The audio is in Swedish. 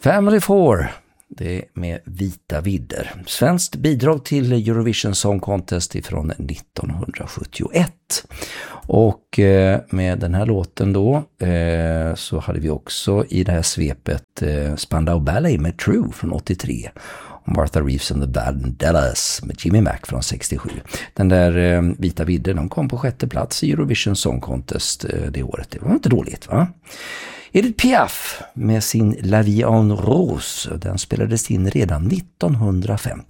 Family 4, det är med Vita vidder. Svenskt bidrag till Eurovision Song Contest ifrån 1971. Och med den här låten då så hade vi också i det här svepet Spandau Ballet med True från 83. Och Martha Reeves and the Vandellas med Jimmy Mac från 67. Den där Vita vidder, de kom på 6:e plats i Eurovision Song Contest det året. Det var inte dåligt, va? Edith Piaf med sin La Vie en Rose, den spelades in redan 1950.